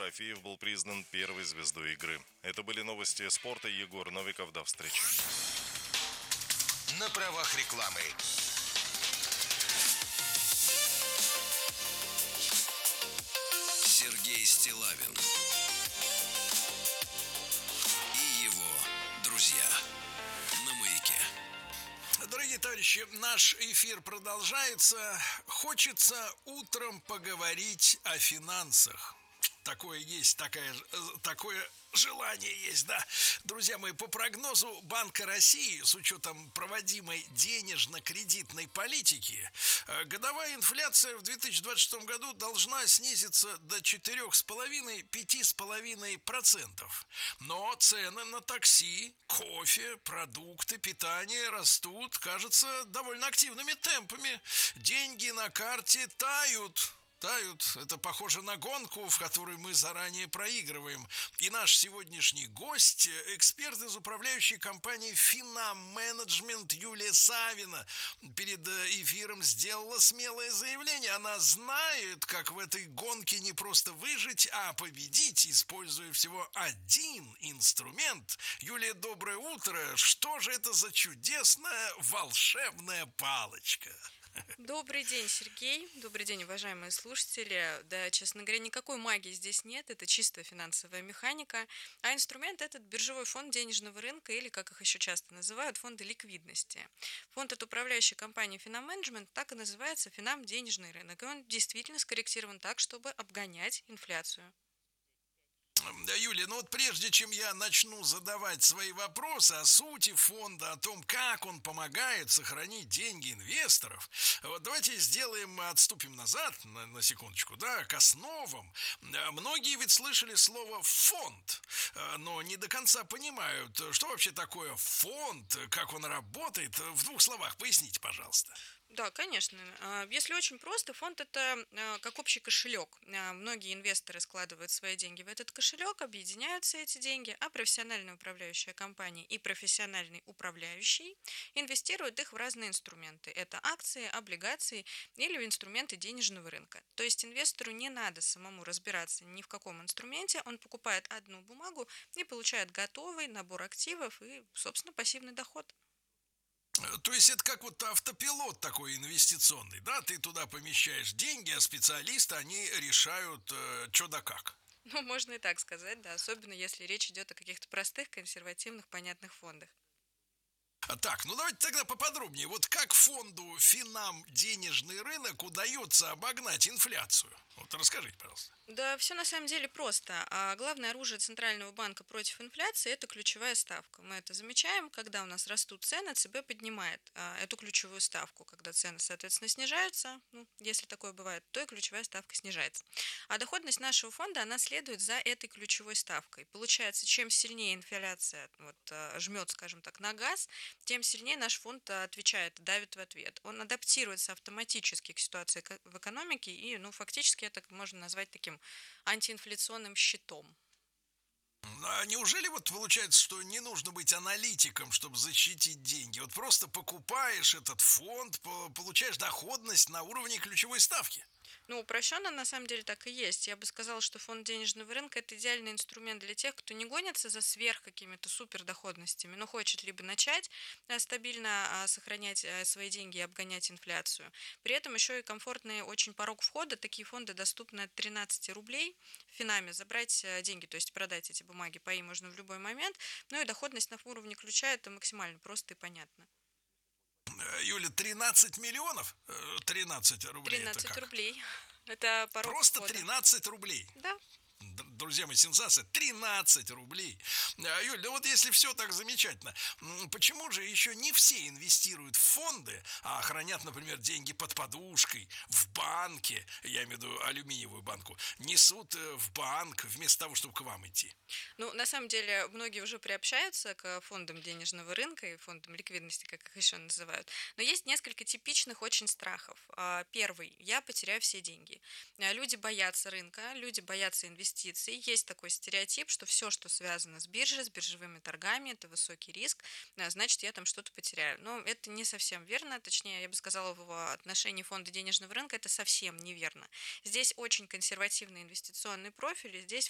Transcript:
Дорофеев был признан первой звездой игры. Это были новости спорта. Егор Новиков. До встречи. На правах рекламы. Сергей Стиллавин и его друзья на Маяке. Дорогие товарищи, наш эфир продолжается. Хочется утром поговорить о финансах. Такое есть, такое желание есть, да. Друзья мои, по прогнозу Банка России, с учетом проводимой денежно-кредитной политики, годовая инфляция в 2026 году должна снизиться до 4,5-5,5%. Но цены на такси, кофе, продукты, питание растут, кажется, довольно активными темпами. Деньги на карте тают. Это похоже на гонку, в которой мы заранее проигрываем. И наш сегодняшний гость, эксперт из управляющей компании «Финам-менеджмент» Юлия Савина, перед эфиром сделала смелое заявление. Она знает, как в этой гонке не просто выжить, а победить, используя всего один инструмент. Юлия, доброе утро. Что же это за чудесная волшебная палочка? Добрый день, Сергей. Добрый день, уважаемые слушатели. Да, честно говоря, никакой магии здесь нет. Это чистая финансовая механика. А инструмент – этот биржевой фонд денежного рынка, или, как их еще часто называют, фонды ликвидности. Фонд от управляющей компании «Финам-менеджмент» так и называется «Финам денежный рынок». И он действительно скорректирован так, чтобы обгонять инфляцию. Юлия, ну вот прежде чем я начну задавать свои вопросы о сути фонда, о том, как он помогает сохранить деньги инвесторов, вот давайте отступим назад на секундочку, да, к основам. Многие ведь слышали слово «фонд», но не до конца понимают, что вообще такое фонд, как он работает. В двух словах поясните, пожалуйста. Да, конечно. Если очень просто, фонд – это как общий кошелек. Многие инвесторы складывают свои деньги в этот кошелек, объединяются эти деньги, а профессиональная управляющая компания и профессиональный управляющий инвестируют их в разные инструменты. Это акции, облигации или в инструменты денежного рынка. То есть инвестору не надо самому разбираться ни в каком инструменте, он покупает одну бумагу и получает готовый набор активов и, собственно, пассивный доход. То есть это как вот автопилот такой инвестиционный, да? Ты туда помещаешь деньги, а специалисты, они решают, что да как. Ну, можно и так сказать, да, особенно если речь идет о каких-то простых, консервативных, понятных фондах. Так, ну давайте тогда поподробнее. Вот как фонду «Финам денежный рынок» удается обогнать инфляцию? Вот расскажите, пожалуйста. Да, все на самом деле просто. А главное оружие Центрального банка против инфляции – это ключевая ставка. Мы это замечаем, когда у нас растут цены, ЦБ поднимает эту ключевую ставку. Когда цены, соответственно, снижаются, ну, если такое бывает, то и ключевая ставка снижается. А доходность нашего фонда, она следует за этой ключевой ставкой. Получается, чем сильнее инфляция жмет, скажем так, на газ, тем сильнее наш фонд отвечает, давит в ответ. Он адаптируется автоматически к ситуации в экономике, и, ну, фактически это можно назвать таким антиинфляционным щитом. А неужели вот получается, что не нужно быть аналитиком, чтобы защитить деньги? Вот просто покупаешь этот фонд, получаешь доходность на уровне ключевой ставки. Ну, упрощенно на самом деле так и есть. Я бы сказала, что фонд денежного рынка – это идеальный инструмент для тех, кто не гонится за сверх какими-то супердоходностями, но хочет либо начать стабильно сохранять свои деньги и обгонять инфляцию. При этом еще и комфортный очень порог входа. Такие фонды доступны от 13 рублей в Финаме. Забрать деньги, то есть продать эти бумаги по им можно в любой момент. Ну и доходность на уровне ключа – это максимально просто и понятно. Юля, 13 миллионов? 13 рублей 13 это как? рублей. Это порог Просто входа. 13 рублей. Да. Друзья мои, сенсация, 13 рублей. Юль, да вот если все так замечательно, почему же еще не все инвестируют в фонды, а хранят, например, деньги под подушкой, в банке, я имею в виду алюминиевую банку, несут в банк вместо того, чтобы к вам идти? Ну, на самом деле, многие уже приобщаются к фондам денежного рынка и фондам ликвидности, как их еще называют. Но есть несколько типичных очень страхов. Первый – я потеряю все деньги. Люди боятся рынка, люди боятся инвестиций. Есть такой стереотип, что все, что связано с биржей, с биржевыми торгами, это высокий риск, значит, я там что-то потеряю. Но это не совсем верно, точнее, я бы сказала, в отношении фонда денежного рынка это совсем неверно. Здесь очень консервативный инвестиционный профиль, и здесь